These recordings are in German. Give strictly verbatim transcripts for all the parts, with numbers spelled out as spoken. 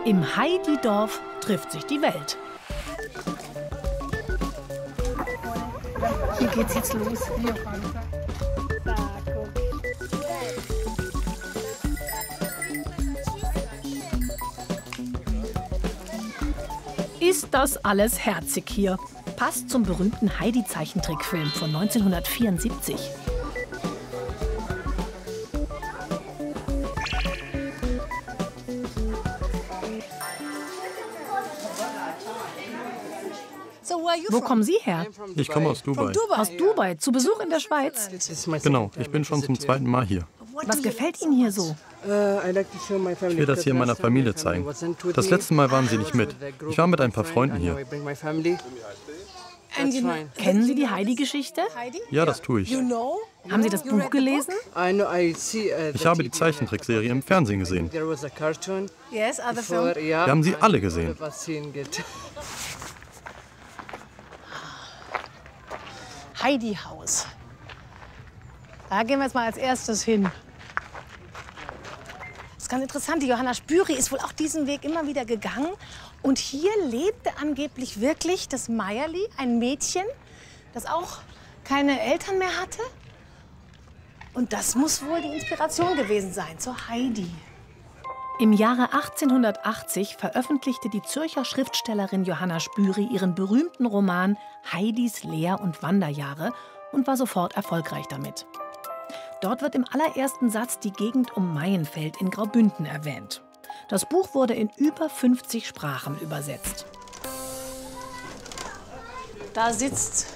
Im Heidi-Dorf trifft sich die Welt. Hier geht's jetzt los. Ist das alles herzig hier? Passt zum berühmten Heidi-Zeichentrickfilm von neunzehnhundertvierundsiebzig. Wo kommen Sie her? Ich komme aus Dubai. Aus Dubai, zu Besuch in der Schweiz. Genau, ich bin schon zum zweiten Mal hier. Was gefällt Ihnen hier so? Ich will das hier meiner Familie zeigen. Das letzte Mal waren sie nicht mit. Ich war mit ein paar Freunden hier. Kennen Sie die Heidi-Geschichte? Ja, das tue ich. Haben Sie das Buch gelesen? Ich habe die Zeichentrickserie im Fernsehen gesehen. Wir haben sie alle gesehen. Heidi-Haus. Da gehen wir jetzt mal als erstes hin. Das ist ganz interessant. Die Johanna Spyri ist wohl auch diesen Weg immer wieder gegangen. Und hier lebte angeblich wirklich das Meierli, ein Mädchen, das auch keine Eltern mehr hatte. Und das muss wohl die Inspiration gewesen sein zur Heidi. Im Jahre achtzehnhundertachtzig veröffentlichte die Zürcher Schriftstellerin Johanna Spyri ihren berühmten Roman Heidis Lehr- und Wanderjahre und war sofort erfolgreich damit. Dort wird im allerersten Satz die Gegend um Maienfeld in Graubünden erwähnt. Das Buch wurde in über fünfzig Sprachen übersetzt. Da sitzt.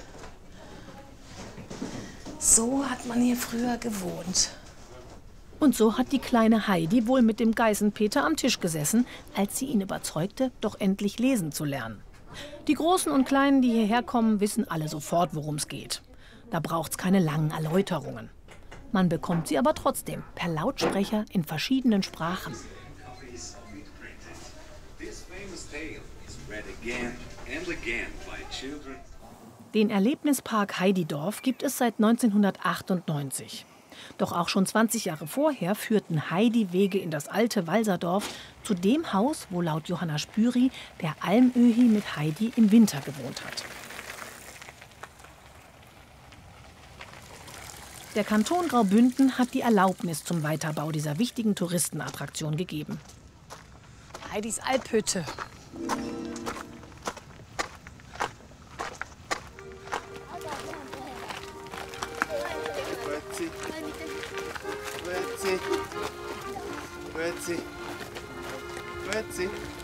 So hat man hier früher gewohnt. Und so hat die kleine Heidi wohl mit dem Geißenpeter am Tisch gesessen, als sie ihn überzeugte, doch endlich lesen zu lernen. Die Großen und Kleinen, die hierher kommen, wissen alle sofort, worum es geht. Da braucht's keine langen Erläuterungen. Man bekommt sie aber trotzdem per Lautsprecher in verschiedenen Sprachen. Den Erlebnispark Heidi-Dorf gibt es seit neunzehnhundertachtundneunzig. Doch auch schon zwanzig Jahre vorher führten Heidi-Wege in das alte Walserdorf zu dem Haus, wo laut Johanna Spyri der Almöhi mit Heidi im Winter gewohnt hat. Der Kanton Graubünden hat die Erlaubnis zum Weiterbau dieser wichtigen Touristenattraktion gegeben. Heidis Alphütte. Grüezi. Grüezi. Grüezi.